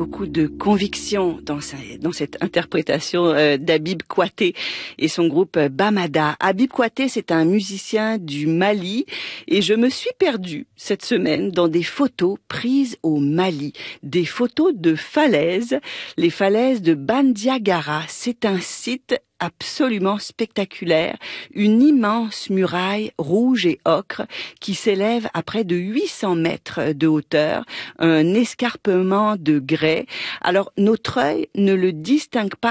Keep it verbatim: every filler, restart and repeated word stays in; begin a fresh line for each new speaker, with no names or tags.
beaucoup de conviction dans, sa, dans cette interprétation euh, d'Habib Kouyaté et son groupe Bamada. Habib Kouyaté, c'est un musicien du Mali et je me suis perdue cette semaine dans des photos prises au Mali, des photos de falaises, les falaises de Bandiagara. C'est un site absolument spectaculaire, une immense muraille rouge et ocre qui s'élève à près de huit cents mètres de hauteur, un escarpement de grès. Alors notre œil ne le distingue pas